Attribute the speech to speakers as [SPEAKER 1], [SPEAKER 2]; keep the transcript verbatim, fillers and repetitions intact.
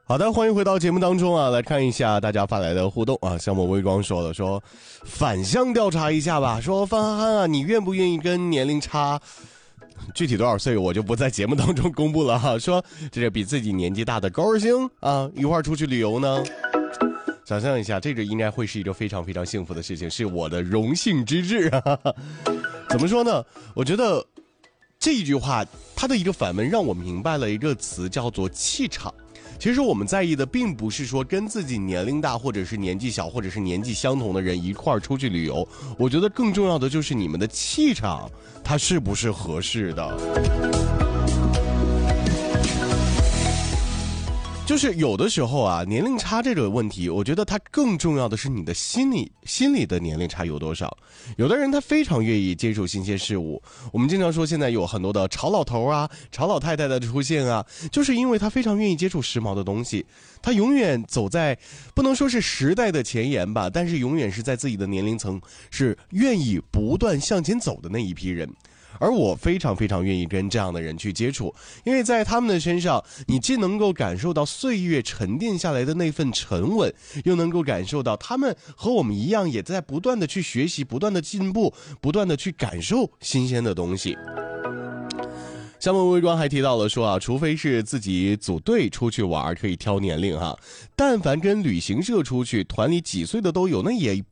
[SPEAKER 1] 好的，欢迎回到节目当中啊，来看一下大家发来的互动啊。像我微光说了，说反向调查一下吧，说范涵涵啊，你愿不愿意跟年龄差具体多少岁我就不在节目当中公布了哈。说这个比自己年纪大的高二星啊，一块儿出去旅游呢？想象一下，这个应该会是一个非常非常幸福的事情，是我的荣幸之至啊。怎么说呢？我觉得这一句话它的一个反问让我明白了一个词，叫做气场。其实我们在意的并不是说跟自己年龄大或者是年纪小或者是年纪相同的人一块儿出去旅游，我觉得更重要的就是你们的气场它是不是合适的。就是有的时候啊，年龄差这个问题，我觉得它更重要的是你的心理心理的年龄差有多少。有的人他非常愿意接受新鲜事物，我们经常说现在有很多的潮老头啊、潮老太太的出现啊，就是因为他非常愿意接触时髦的东西，他永远走在不能说是时代的前沿吧，但是永远是在自己的年龄层是愿意不断向前走的那一批人。而我非常非常愿意跟这样的人去接触，因为在他们的身上，你既能够感受到岁月沉淀下来的那份沉稳，又能够感受到他们和我们一样，也在不断的去学习，不断的进步，不断的去感受新鲜的东西。香门微光还提到了说啊，除非是自己组队出去玩可以挑年龄哈，但凡跟旅行社出去，团里几岁的都有，那也